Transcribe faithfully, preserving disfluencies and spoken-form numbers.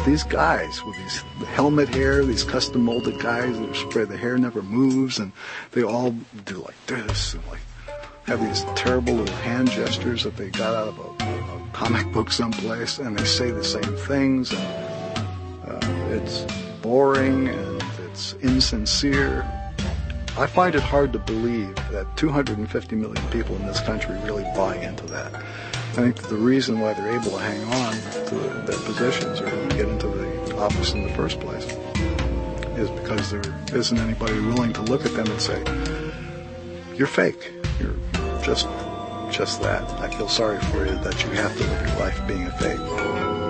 But these guys with these helmet hair, these custom molded guys that are spread, the hair never moves, and they all do like this, and like have these terrible little hand gestures that they got out of a, a comic book someplace, and they say the same things, and uh, it's boring and it's insincere. I find it hard to believe that two hundred fifty million people in this country really buy into that. I think that the reason why they're able to hang on to their positions or get into the office in the first place is because there isn't anybody willing to look at them and say, you're fake. You're just, just that. I feel sorry for you that you have to live your life being a fake.